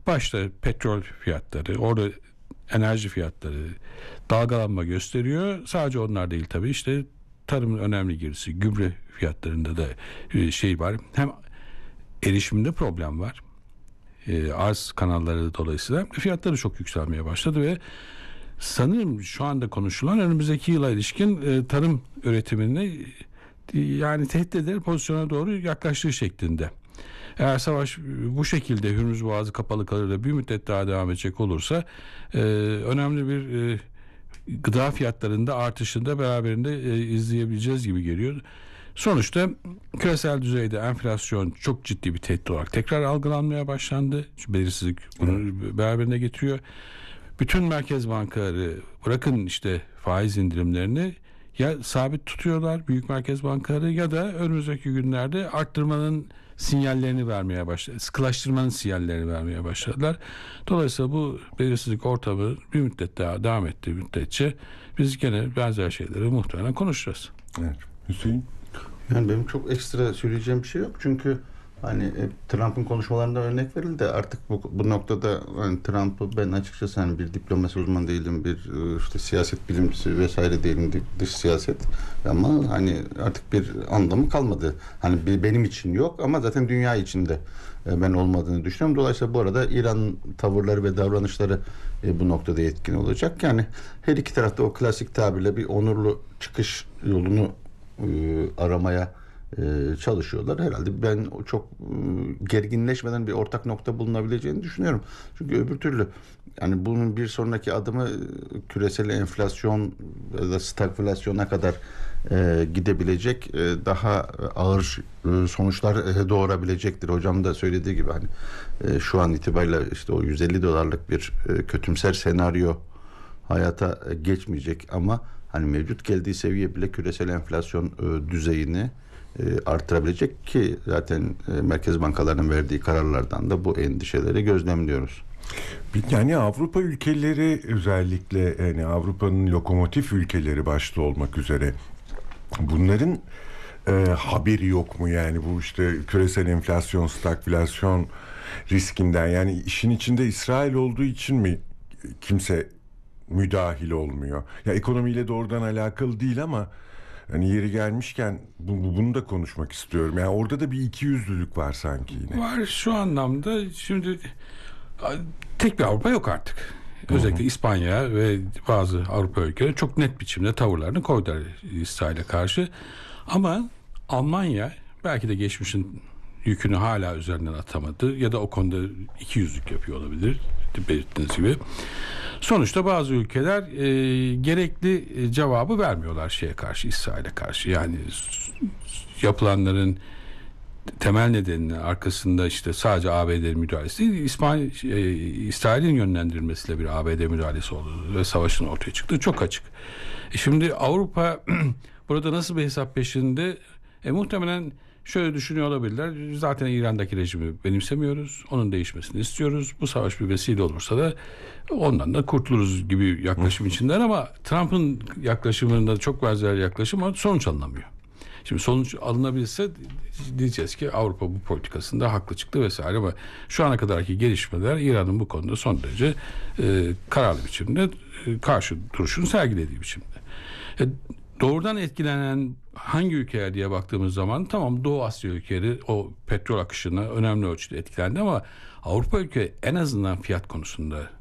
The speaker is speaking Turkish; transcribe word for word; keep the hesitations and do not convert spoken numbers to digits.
Başta petrol fiyatları, orada enerji fiyatları dalgalanma gösteriyor. Sadece onlar değil tabii, işte tarımın önemli girisi, gübre fiyatlarında da şey var. Hem erişimde problem var. E, arz kanalları dolayısıyla fiyatları çok yükselmeye başladı ve sanırım şu anda konuşulan önümüzdeki yıla ilişkin e, tarım üretimini e, yani tehdit eder pozisyona doğru yaklaştığı şeklinde. Eğer savaş bu şekilde Hürmüz Boğazı kapalı kalır da bir müddet daha devam edecek olursa e, önemli bir e, gıda fiyatlarında artışında beraberinde e, izleyebileceğiz gibi geliyor. Sonuçta küresel düzeyde enflasyon çok ciddi bir tehdit olarak tekrar algılanmaya başlandı. Şu belirsizlik bunu evet. beraberinde getiriyor. Bütün merkez bankaları bırakın işte faiz indirimlerini ya sabit tutuyorlar büyük merkez bankaları ya da önümüzdeki günlerde arttırmanın sinyallerini vermeye başladı. Sıkılaştırmanın sinyallerini vermeye başladılar. Dolayısıyla bu belirsizlik ortamı bir müddet daha devam ettiği müddetçe biz gene benzer şeyleri muhtemelen konuşacağız. Evet. Hüseyin? Yani benim çok ekstra söyleyeceğim bir şey yok. Çünkü hani Trump'ın konuşmalarında örnek verildi. Artık bu, bu noktada hani Trump'ı ben açıkçası hani bir diplomasi uzmanı değilim, bir işte siyaset bilimcisi vesaire değilim, dış siyaset. Ama hani artık bir anlamı kalmadı. Hani bir, benim için yok ama zaten dünya içinde ben olmadığını düşünüyorum. Dolayısıyla bu arada İran tavırları ve davranışları e, bu noktada etkin olacak. Yani her iki tarafta o klasik tabirle bir onurlu çıkış yolunu e, aramaya Ee, çalışıyorlar. Herhalde ben çok e, gerginleşmeden bir ortak nokta bulunabileceğini düşünüyorum. Çünkü öbür türlü yani bunun bir sonraki adımı küresel enflasyon ya da stagflasyona kadar e, gidebilecek e, daha ağır e, sonuçlar e, doğurabilecektir. Hocam da söylediği gibi hani e, şu an itibariyle işte o yüz elli dolarlık bir e, kötümser senaryo hayata e, geçmeyecek ama hani mevcut geldiği seviye bile küresel enflasyon e, düzeyini artırabilecek ki zaten merkez bankalarının verdiği kararlardan da bu endişeleri gözlemliyoruz. Yani Avrupa ülkeleri özellikle yani Avrupa'nın lokomotif ülkeleri başta olmak üzere bunların e, haberi yok mu yani bu işte küresel enflasyon, stagflasyon riskinden, yani işin içinde İsrail olduğu için mi kimse müdahil olmuyor? Ya ekonomiyle doğrudan alakalı değil ama hani yeri gelmişken bu, bunu da konuşmak istiyorum. Yani orada da bir ikiyüzlülük var sanki yine. Var şu anlamda. Şimdi tek bir Avrupa yok artık. Özellikle Hı-hı. İspanya ve bazı Avrupa ülkeleri çok net biçimde tavırlarını koydular İsrail'e karşı. Ama Almanya belki de geçmişin yükünü hala üzerinden atamadı ya da o konuda ikiyüzlülük yapıyor olabilir, belirttiğiniz gibi. Sonuçta bazı ülkeler e, gerekli cevabı vermiyorlar şeye karşı, İsrail'e karşı. Yani yapılanların temel nedeninin arkasında işte sadece A B D müdahalesi değil, İspanya, e, İsrail'in yönlendirilmesiyle bir A B D müdahalesi oldu ve savaşın ortaya çıktığı çok açık. E şimdi Avrupa burada nasıl bir hesap peşinde? E, muhtemelen şöyle düşünüyor olabilirler. Zaten İran'daki rejimi benimsemiyoruz. Onun değişmesini istiyoruz. Bu savaş bir vesile olursa da ondan da kurtuluruz gibi yaklaşım içinden ama Trump'ın yaklaşımında çok benzer yaklaşım ama sonuç alınamıyor. Şimdi sonuç alınabilse diyeceğiz ki Avrupa bu politikasında haklı çıktı vesaire ama şu ana kadarki gelişmeler İran'ın bu konuda son derece e, kararlı biçimde e, karşı duruşunu sergilediği biçimde. E, Doğrudan etkilenen hangi ülkeler diye baktığımız zaman tamam Doğu Asya ülkeleri o petrol akışına önemli ölçüde etkilendi ama Avrupa ülkeleri en azından fiyat konusunda